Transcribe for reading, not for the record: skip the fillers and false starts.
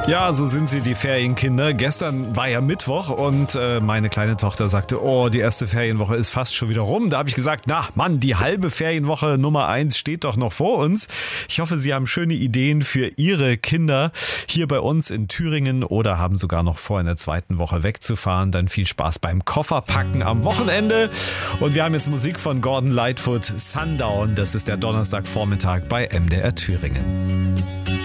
Ja, so sind sie, die Ferienkinder. Gestern war ja Mittwoch und meine kleine Tochter sagte, oh, die erste Ferienwoche ist fast schon wieder rum. Da habe ich gesagt, na Mann, die halbe Ferienwoche Nummer 1 steht doch noch vor uns. Ich hoffe, Sie haben schöne Ideen für Ihre Kinder hier bei uns in Thüringen oder haben sogar noch vor, in der zweiten Woche wegzufahren. Dann viel Spaß beim Kofferpacken am Wochenende. Und wir haben jetzt Musik von Gordon Lightfoot, Sundown. Das ist der Donnerstagvormittag bei MDR Thüringen.